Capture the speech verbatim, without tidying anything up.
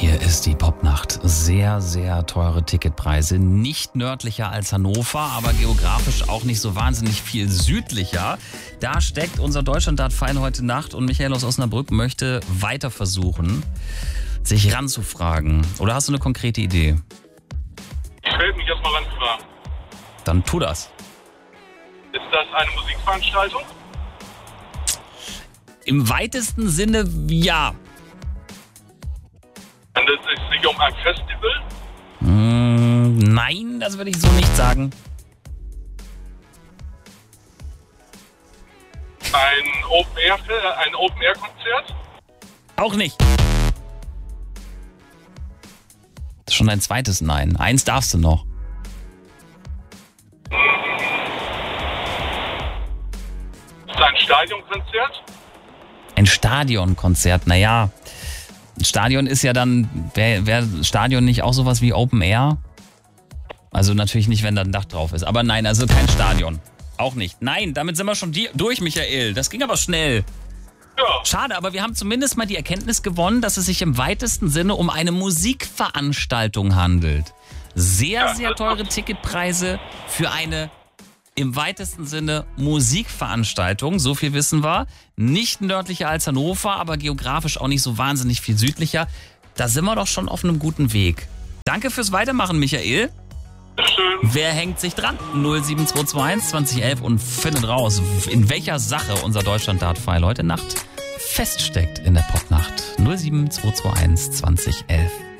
Hier ist die Popnacht. Sehr, sehr teure Ticketpreise. Nicht nördlicher als Hannover, aber geografisch auch nicht so wahnsinnig viel südlicher. Da steckt unser Deutschlandrat-Verein heute Nacht und Michael aus Osnabrück möchte weiter versuchen, sich ranzufragen. Oder hast du eine konkrete Idee? Ich werde mich erstmal ranfragen. Dann tu das. Ist das eine Musikveranstaltung? Im weitesten Sinne ja. Handelt es sich um ein Festival? Mm, nein, das würde ich so nicht sagen. Ein Open-Air, ein Open-Air-Konzert? Auch nicht. Das ist schon ein zweites Nein. Eins darfst du noch. Ist es ein Stadionkonzert? Ein Stadionkonzert, naja. Ein Stadion ist ja dann, wäre wär Stadion nicht auch sowas wie Open Air? Also natürlich nicht, wenn da ein Dach drauf ist. Aber nein, also kein Stadion. Auch nicht. Nein, damit sind wir schon die, durch, Michael. Das ging aber schnell. Ja. Schade, aber wir haben zumindest mal die Erkenntnis gewonnen, dass es sich im weitesten Sinne um eine Musikveranstaltung handelt. Sehr, Ja, sehr das teure macht- Ticketpreise für eine im weitesten Sinne Musikveranstaltung, so viel wissen wir. Nicht nördlicher als Hannover, aber geografisch auch nicht so wahnsinnig viel südlicher. Da sind wir doch schon auf einem guten Weg. Danke fürs Weitermachen, Michael. Schön. Wer hängt sich dran? null sieben zwei zwei eins zwanzig elf und findet raus, in welcher Sache unser Deutschland-Dart-File heute Nacht feststeckt in der Popnacht. null sieben zwei zwei eins zwanzig elf.